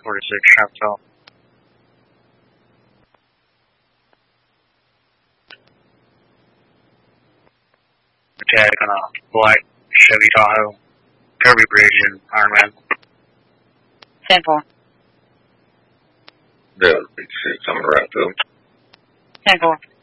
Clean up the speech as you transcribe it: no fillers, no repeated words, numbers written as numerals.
46 Chapel. Attack on a black Chevy Tahoe, Kirby Bridge in Ironman. 10-4. Yeah, 6, I'm right to him. 10-4.